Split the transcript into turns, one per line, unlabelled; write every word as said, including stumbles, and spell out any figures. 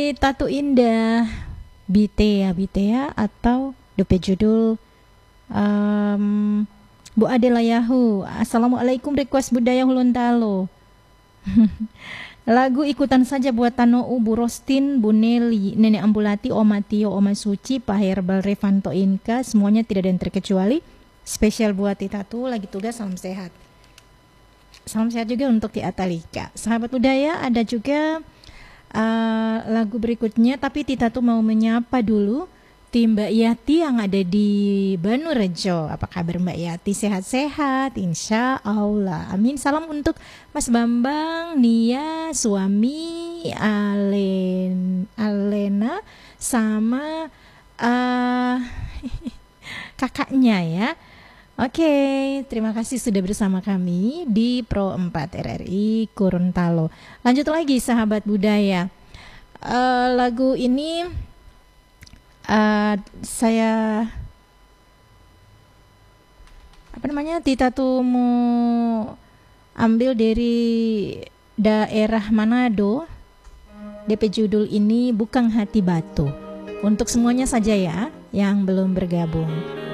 Tato Indah Bitea Bitea atau D P judul um, Bu Adela Yahu. Assalamualaikum, request budaya Gorontalo. Lagu ikutan saja buat Tano, Bu Rostin, Bu Nelly, Nenek Ambulati, Oma Tio, Oma Suci, Pak Herbal, Revanto Inka, semuanya tidak ada yang terkecuali. Spesial buat Titatu, lagi tugas, salam sehat. Salam sehat juga untuk Tia Atalika. Sahabat budaya, ada juga uh, lagu berikutnya, tapi Titatu mau menyapa dulu tim Mbak Yati yang ada di Banurejo. Apa kabar Mbak Yati? Sehat-sehat, insya Allah. Amin. Salam untuk Mas Bambang, Nia, suami, Alen, Alena, sama uh, kakaknya ya. Oke, terima kasih sudah bersama kami di Pro empat R R I Gorontalo. Lanjut lagi sahabat budaya. Uh, lagu ini Uh, saya apa namanya Tita tuh mau ambil dari daerah Manado. D P judul ini Bukang Hati Batu. Untuk semuanya saja ya yang belum bergabung.